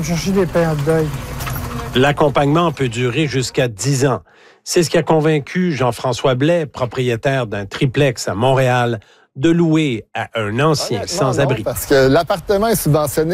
me chercher des pains de deuil. L'accompagnement peut durer jusqu'à 10 ans. C'est ce qui a convaincu Jean-François Blais, propriétaire d'un triplex à Montréal, de louer à un ancien sans-abri. Parce que l'appartement est subventionné